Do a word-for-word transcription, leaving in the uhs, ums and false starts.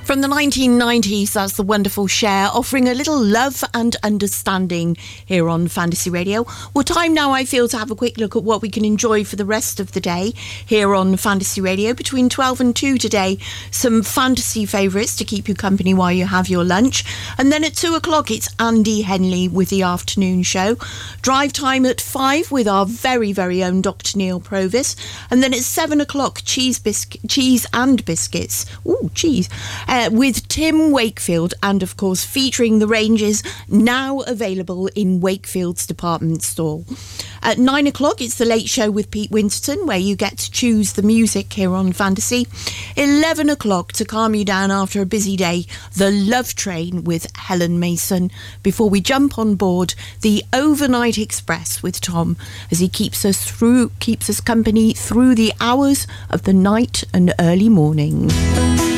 From the nineteen nineties, that's the wonderful Cher, offering a little love and understanding here on Fantasy Radio. Well, time now, I feel, to have a quick look at what we can enjoy for the rest of the day here on Fantasy Radio. Between twelve and two today, some fantasy favourites to keep you company while you have your lunch. And then at two o'clock, it's Andy Henley with the afternoon show. Drive time at five with our very, very own Doctor Neil Provis. And then at seven o'clock, cheese, bisc- cheese and biscuits. Ooh, cheese. Uh, with Tim Wakefield, and of course featuring the ranges now available in Wakefield's department store. At nine o'clock, it's the Late Show with Pete Winterton, where you get to choose the music here on Fantasy. eleven o'clock, to calm you down after a busy day, The Love Train with Helen Mason, before we jump on board the Overnight Express with Tom, as he keeps us through keeps us company through the hours of the night and early morning.